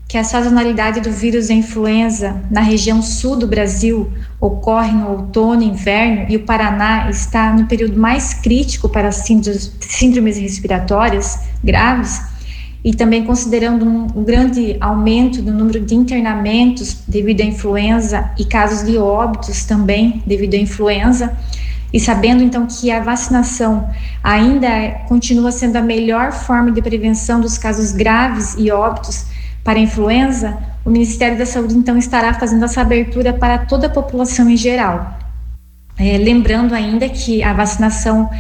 que a sazonalidade do vírus da influenza na região sul do Brasil ocorre no outono e inverno e o Paraná está no período mais crítico para síndromes respiratórias graves, e também considerando um grande aumento do número de internamentos devido à influenza e casos de óbitos também devido à influenza, e sabendo então que a vacinação ainda continua sendo a melhor forma de prevenção dos casos graves e óbitos para a influenza, o Ministério da Saúde então estará fazendo essa abertura para toda a população em geral. Lembrando ainda que a vacinação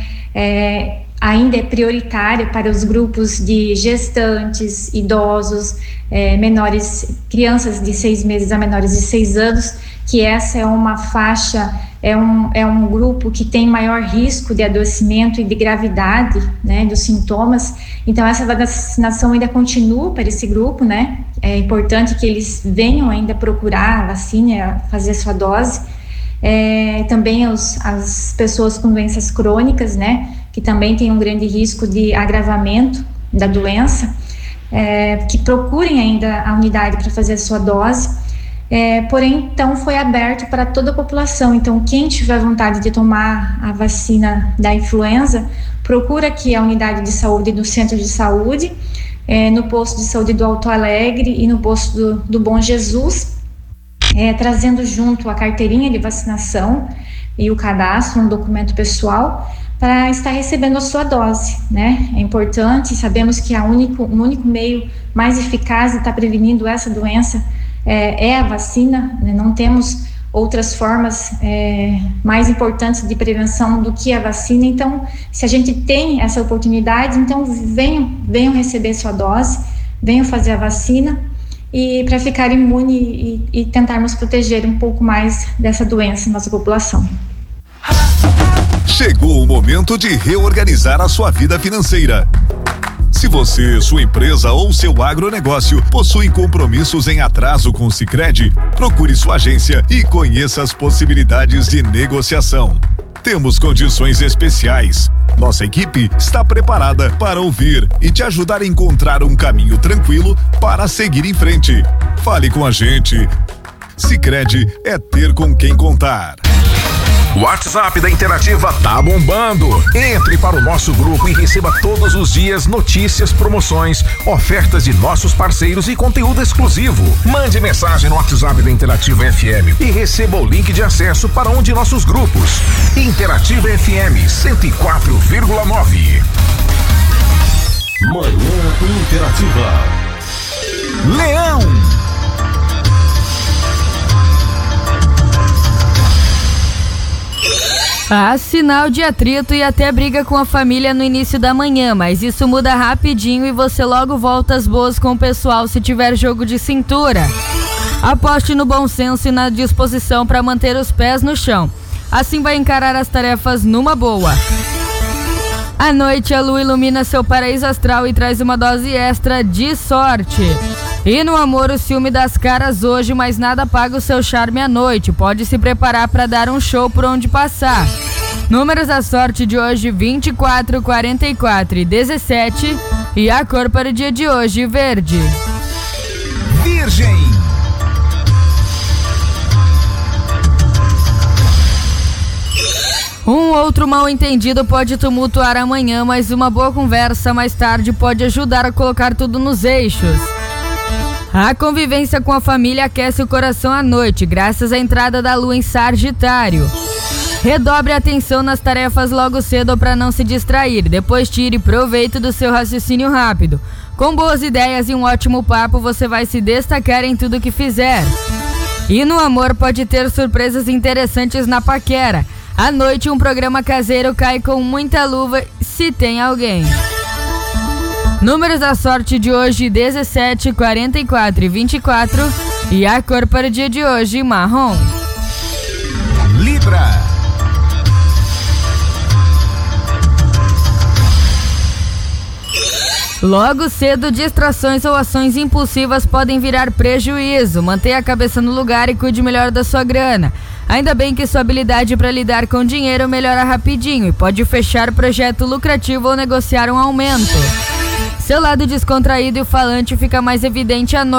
ainda é prioritária para os grupos de gestantes, idosos, menores, crianças de 6 meses a menores de 6 anos, que essa é uma faixa, é um grupo que tem maior risco de adoecimento e de gravidade, né, dos sintomas. Então essa vacinação ainda continua para esse grupo, né? É importante que eles venham ainda procurar a vacina, fazer a sua dose. Também as pessoas com doenças crônicas, né, que também tem um grande risco de agravamento da doença, que procurem ainda a unidade para fazer a sua dose. Porém, então, foi aberto para toda a população. Então, quem tiver vontade de tomar a vacina da influenza, procura aqui a unidade de saúde do centro de saúde, no posto de saúde do Alto Alegre e no posto do Bom Jesus, trazendo junto a carteirinha de vacinação e o cadastro, um documento pessoal, para estar recebendo a sua dose, né? É importante, sabemos que um único meio mais eficaz de estar prevenindo essa doença é a vacina, né? Não temos outras formas mais importantes de prevenção do que a vacina. Então, se a gente tem essa oportunidade, então venham receber sua dose, venham fazer a vacina, e para ficar imune e tentarmos proteger um pouco mais dessa doença em nossa população. Chegou o momento de reorganizar a sua vida financeira. Se você, sua empresa ou seu agronegócio possui compromissos em atraso com o Sicredi, procure sua agência e conheça as possibilidades de negociação. Temos condições especiais. Nossa equipe está preparada para ouvir e te ajudar a encontrar um caminho tranquilo para seguir em frente. Fale com a gente. Sicredi é ter com quem contar. O WhatsApp da Interativa tá bombando. Entre para o nosso grupo e receba todos os dias notícias, promoções, ofertas de nossos parceiros e conteúdo exclusivo. Mande mensagem no WhatsApp da Interativa FM e receba o link de acesso para um de nossos grupos. Interativa FM 104,9. Manhã Interativa. Leão. Há sinal de atrito e até briga com a família no início da manhã, mas isso muda rapidinho e você logo volta às boas com o pessoal se tiver jogo de cintura. Aposte no bom senso e na disposição para manter os pés no chão. Assim vai encarar as tarefas numa boa. À noite, a lua ilumina seu paraíso astral e traz uma dose extra de sorte. E no amor, o ciúme das caras hoje, mas nada paga o seu charme à noite. Pode se preparar para dar um show por onde passar. Números da sorte de hoje: 24, 44 e 17. E a cor para o dia de hoje: verde. Virgem. Um outro mal-entendido pode tumultuar amanhã, mas uma boa conversa mais tarde pode ajudar a colocar tudo nos eixos. A convivência com a família aquece o coração à noite, graças à entrada da lua em Sagitário. Redobre a atenção nas tarefas logo cedo para não se distrair, depois tire proveito do seu raciocínio rápido. Com boas ideias e um ótimo papo, você vai se destacar em tudo que fizer. E no amor pode ter surpresas interessantes na paquera. À noite, um programa caseiro cai com muita luva se tem alguém. Números da sorte de hoje: 17, 44 e 24. E a cor para o dia de hoje: marrom. Libra. Logo cedo, distrações ou ações impulsivas podem virar prejuízo. Mantenha a cabeça no lugar e cuide melhor da sua grana. Ainda bem que sua habilidade para lidar com dinheiro melhora rapidinho e pode fechar projeto lucrativo ou negociar um aumento. Seu lado descontraído e falante fica mais evidente à noite.